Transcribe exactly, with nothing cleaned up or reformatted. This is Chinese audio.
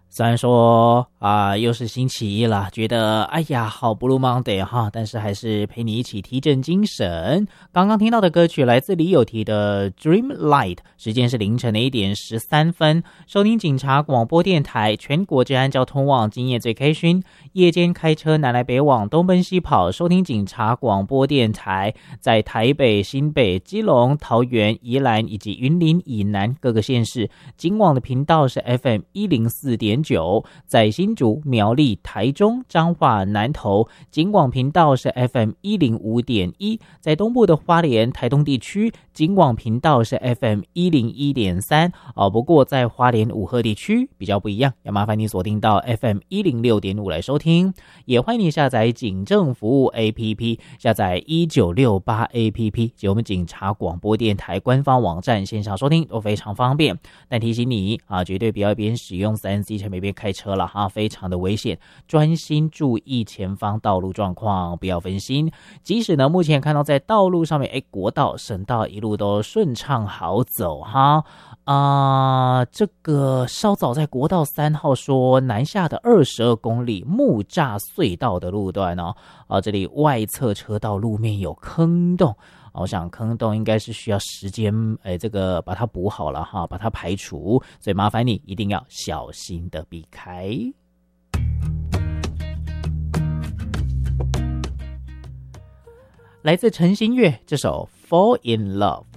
虽然说啊、呃，又是星期一了，觉得哎呀好 Blue Monday 哈，但是还是陪你一起提振精神。刚刚听到的歌曲来自李友廷的 Dreamlight， 时间是凌晨的一点十三分。收听警察广播电台，全国治安交通网，今夜最开心。夜间开车南来北往，东奔西跑，收听警察广播电台，在台北、新北、基隆、桃园、宜兰以及云林以南各个县市，警网的频道是 F M 一零四点九，在新竹、苗栗、台中、彰化、南投，警广频道是 F M 一零五点一，在东部的花莲、台东地区，警广频道是 F M 一零一点三。哦，不过在花莲五鹤地区比较不一样，要麻烦你锁定到 F M 一零六点五来收听。也欢迎你下载警政服务 A P P， 下载一九六八 A P P 及我们警察广播电台官方网站线上收听都非常方便。但提醒你啊，绝对不要一边使用 三 C 前面边开车了哈，非常的危险，专心注意前方道路状况，不要分心。即使呢目前看到在道路上面，哎，国道、省道一路都顺畅好走哈。啊、呃，这个稍早在国道三号说南下的二十二公里木栅隧道的路段哦，啊，这里外侧车道路面有坑洞。我想坑洞应该是需要时间，哎，这个把它补好了哈，把它排除，所以麻烦你一定要小心的避开。来自陈星月这首《Fall in Love》。